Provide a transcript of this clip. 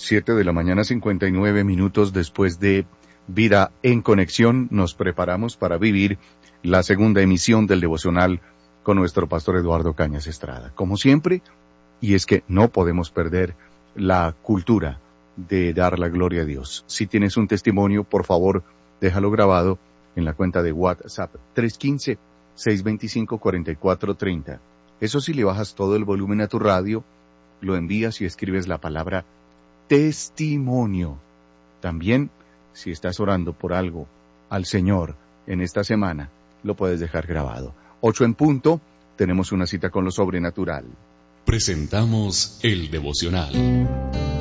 7:59 a.m. después de Vida en Conexión. Nos preparamos para vivir la segunda emisión del devocional con nuestro pastor Eduardo Cañas Estrada. Como siempre, y es que no podemos perder la cultura de dar la gloria a Dios. Si tienes un testimonio, por favor, déjalo grabado en la cuenta de WhatsApp 315-625-4430. Eso sí, le bajas todo el volumen a tu radio, lo envías y escribes la palabra testimonio. También, si estás orando por algo al Señor en esta semana, lo puedes dejar grabado. 8 en punto, tenemos una cita con lo sobrenatural. Presentamos el devocional.